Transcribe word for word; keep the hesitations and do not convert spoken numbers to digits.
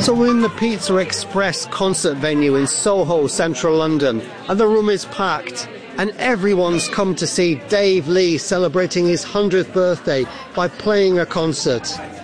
So we're in the Pizza Express concert venue in Soho, central London, and the room is packed, and everyone's come to see Dave Lee celebrating his hundredth birthday by playing a concert.